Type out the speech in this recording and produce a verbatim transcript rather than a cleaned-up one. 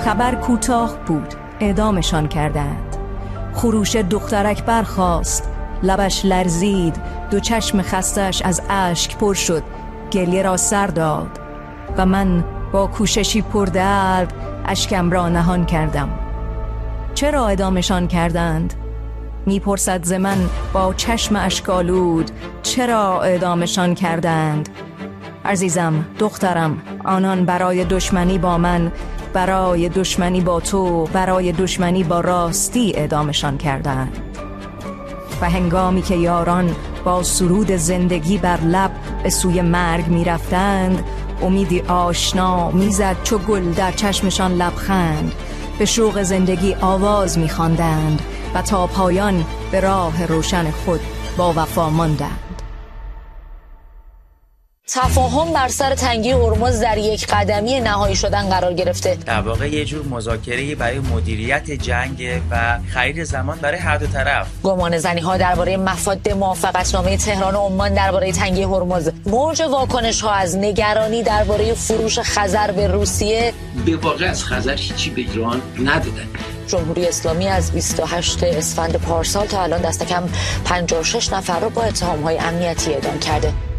خبر کوتاه بود، اعدامشان کردند. خروش دخترک برخاست، لبش لرزید، دو چشم خستش از اشک پر شد، گریه را سر داد و من با کوششی پردرد اشکم را نهان کردم. چرا اعدامشان کردند؟ میپرسد ز من با چشم اشک‌آلود، چرا اعدامشان کردند؟ عزیزم، دخترم، آنان برای دشمنی با من، برای دشمنی با تو، برای دشمنی با راستی اعدامشان کردند. و هنگامی که یاران با سرود زندگی بر لب به سوی مرگ می رفتند، امیدی آشنا می زد چو گل در چشمشان لبخند. به شوق زندگی آواز می خواندند و تا پایان به راه روشن خود با وفا ماندند. تفاهم بر سر تنگی هرمز در یک قدمی نهایی شدن قرار گرفته. در واقع یه جور مذاکره برای مدیریت جنگ و خرید زمان برای هر دو طرف. گمان زنی ها درباره مفاد موافقتنامه تهران و عمان درباره تنگی هرمز، موج واکنش ها از نگرانی درباره فروش خزر به روسیه. به واقع از خزر هیچی به ایران ندادن. جمهوری اسلامی از بیست و هشتم اسفند پارسال تا الان دست کم پنجاه و شش نفر رو با اتهام‌های امنیتی اعدام کرده.